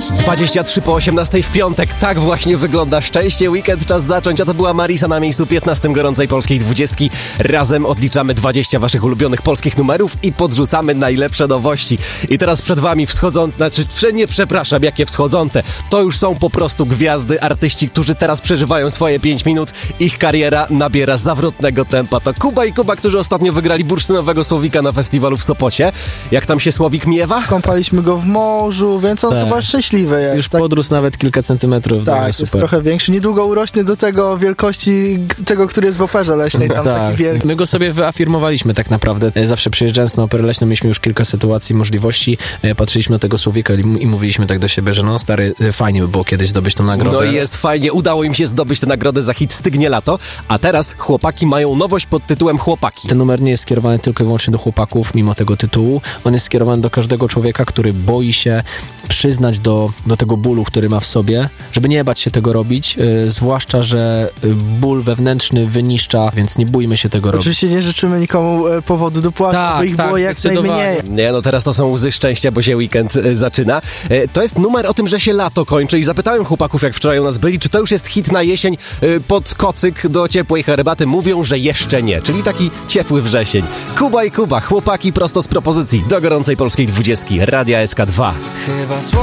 23 po 18 w piątek. Tak właśnie wygląda szczęście. Weekend, czas zacząć. A to była Marisa na miejscu 15 gorącej polskiej 20. Razem odliczamy 20 waszych ulubionych polskich numerów i podrzucamy najlepsze nowości. I teraz przed wami jakie wschodzące. To już są po prostu gwiazdy, artyści, którzy teraz przeżywają swoje 5 minut. Ich kariera nabiera zawrotnego tempa. To Kuba i Kuba, którzy ostatnio wygrali bursztynowego Słowika na festiwalu w Sopocie. Jak tam się Słowik miewa? Kąpaliśmy go w morzu, więc on chyba szczęśliwy jest. Już podrósł nawet kilka centymetrów. Tak, jest super. Trochę większy. Niedługo urośnie do tego wielkości tego, który jest w operze leśnej. Tam taki wielki. My go sobie wyafirmowaliśmy tak naprawdę. Zawsze przyjeżdżając na operę leśną mieliśmy już kilka sytuacji, możliwości. Patrzyliśmy na tego Słowika i mówiliśmy tak do siebie, że no stary, fajnie by było kiedyś zdobyć tą nagrodę. No i jest fajnie. Udało im się zdobyć tę nagrodę za hit Stygnie lato. A teraz chłopaki mają nowość pod tytułem Chłopaki. Ten numer nie jest skierowany tylko i wyłącznie do chłopaków, mimo tego tytułu. On jest skierowany do każdego człowieka, który boi się przyznać do tego bólu, który ma w sobie, żeby nie bać się tego robić, zwłaszcza, że ból wewnętrzny wyniszcza, więc nie bójmy się tego robić. Oczywiście nie życzymy nikomu powodu do płaczu, by ich było jak najmniej. Nie, no teraz to są łzy szczęścia, bo się weekend zaczyna. To jest numer o tym, że się lato kończy i zapytałem chłopaków, jak wczoraj u nas byli, czy to już jest hit na jesień pod kocyk do ciepłej herbaty. Mówią, że jeszcze nie, czyli taki ciepły wrzesień. Kuba i Kuba, chłopaki prosto z propozycji do gorącej polskiej 20, Radia SK2. Chyba